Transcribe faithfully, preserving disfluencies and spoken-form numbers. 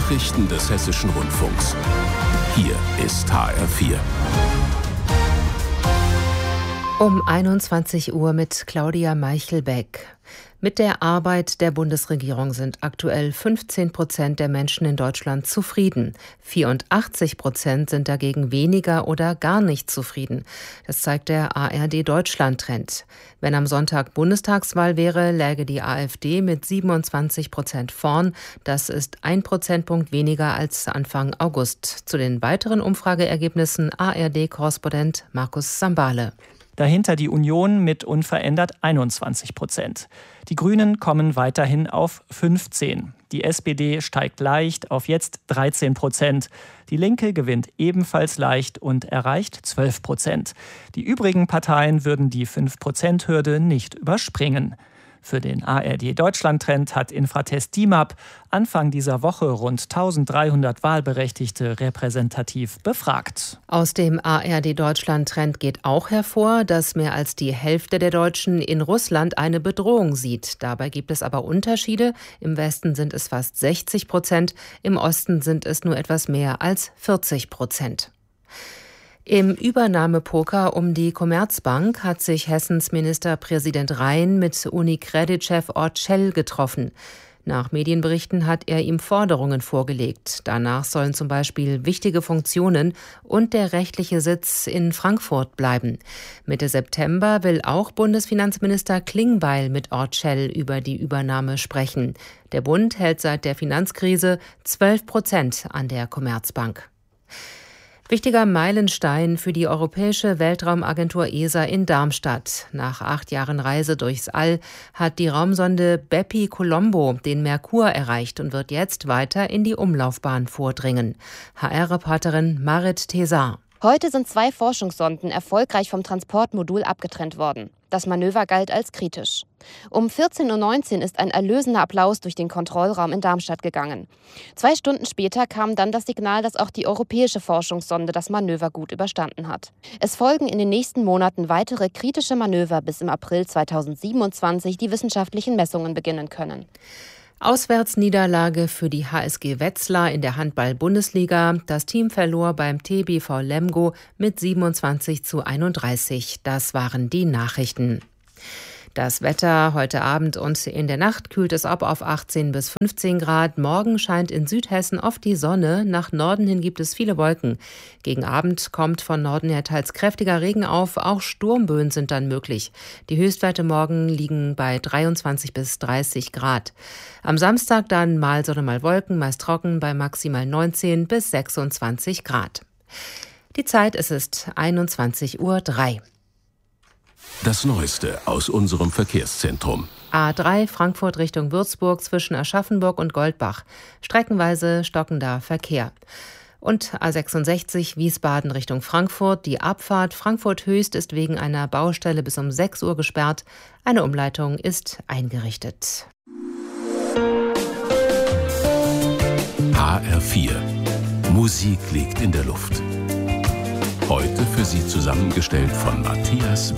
Nachrichten des Hessischen Rundfunks. Hier ist H R vier. Um einundzwanzig Uhr mit Claudia Meichelbeck. Mit der Arbeit der Bundesregierung sind aktuell fünfzehn Prozent der Menschen in Deutschland zufrieden. vierundachtzig Prozent sind dagegen weniger oder gar nicht zufrieden. Das zeigt der A R D-Deutschland-Trend. Wenn am Sonntag Bundestagswahl wäre, läge die AfD mit siebenundzwanzig Prozent vorn. Das ist ein Prozentpunkt weniger als Anfang August. Zu den weiteren Umfrageergebnissen A R D-Korrespondent Markus Sambale. Dahinter die Union mit unverändert einundzwanzig Prozent. Die Grünen kommen weiterhin auf fünfzehn. Die S P D steigt leicht auf jetzt dreizehn Prozent. Die Linke gewinnt ebenfalls leicht und erreicht zwölf Prozent. Die übrigen Parteien würden die fünf Prozent Hürde nicht überspringen. Für den A R D-Deutschland-Trend hat Infratest D I M A P Anfang dieser Woche rund eintausenddreihundert Wahlberechtigte repräsentativ befragt. Aus dem A R D-Deutschland-Trend geht auch hervor, dass mehr als die Hälfte der Deutschen in Russland eine Bedrohung sieht. Dabei gibt es aber Unterschiede. Im Westen sind es fast sechzig Prozent, im Osten sind es nur etwas mehr als vierzig Prozent. Im Übernahmepoker um die Commerzbank hat sich Hessens Ministerpräsident Rhein mit UniCredit-Chef Orcel getroffen. Nach Medienberichten hat er ihm Forderungen vorgelegt. Danach sollen zum Beispiel wichtige Funktionen und der rechtliche Sitz in Frankfurt bleiben. Mitte September will auch Bundesfinanzminister Klingbeil mit Orcel über die Übernahme sprechen. Der Bund hält seit der Finanzkrise zwölf Prozent an der Commerzbank. Wichtiger Meilenstein für die Europäische Weltraumagentur E S A in Darmstadt. Nach acht Jahren Reise durchs All hat die Raumsonde Bepi-Colombo den Merkur erreicht und wird jetzt weiter in die Umlaufbahn vordringen. H R-Reporterin Marit Tesar. Heute sind zwei Forschungssonden erfolgreich vom Transportmodul abgetrennt worden. Das Manöver galt als kritisch. Um vierzehn Uhr neunzehn ist ein erlösender Applaus durch den Kontrollraum in Darmstadt gegangen. Zwei Stunden später kam dann das Signal, dass auch die europäische Forschungssonde das Manöver gut überstanden hat. Es folgen in den nächsten Monaten weitere kritische Manöver, bis im April zweitausendsiebenundzwanzig die wissenschaftlichen Messungen beginnen können. Auswärtsniederlage für die H S G Wetzlar in der Handball-Bundesliga. Das Team verlor beim T B V Lemgo mit siebenundzwanzig zu einunddreißig. Das waren die Nachrichten. Das Wetter heute Abend und in der Nacht kühlt es ab auf achtzehn bis fünfzehn Grad. Morgen scheint in Südhessen oft die Sonne. Nach Norden hin gibt es viele Wolken. Gegen Abend kommt von Norden her teils kräftiger Regen auf. Auch Sturmböen sind dann möglich. Die Höchstwerte morgen liegen bei dreiundzwanzig bis dreißig Grad. Am Samstag dann mal Sonne, mal Wolken, meist trocken bei maximal neunzehn bis sechsundzwanzig Grad. Die Zeit, es ist einundzwanzig Uhr drei. Das Neueste aus unserem Verkehrszentrum. A drei Frankfurt Richtung Würzburg zwischen Aschaffenburg und Goldbach. Streckenweise stockender Verkehr. Und A sechsundsechzig Wiesbaden Richtung Frankfurt. Die Abfahrt Frankfurt-Höchst ist wegen einer Baustelle bis um sechs Uhr gesperrt. Eine Umleitung ist eingerichtet. H R vier. Musik liegt in der Luft. Heute für Sie zusammengestellt von Matthias